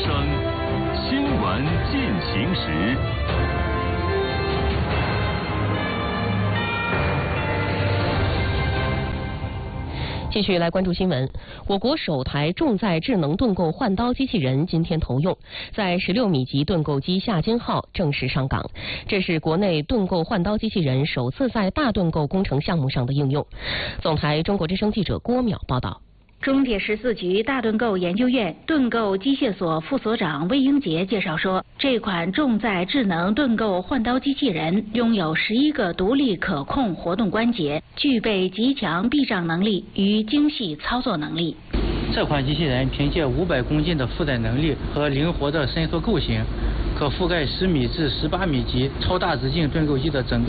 声，新闻进行时。 继续来关注新闻，我国首台重载智能盾构换刀机器人今天投用，在16米级盾构机夏金号正式上岗。这是国内盾构换刀机器人首次在大盾构工程项目上的应用。总台中国之声记者郭淼报道。 中铁14局大盾构研究院盾构机械所副所长魏英杰介绍说，这款重载智能盾构换刀机器人拥有11个独立可控活动关节，具备极强避障能力与精细操作能力。 这款机器人凭借500公斤的负载能力和灵活的伸缩构型，可覆盖10米至18米级超大直径盾构机的整个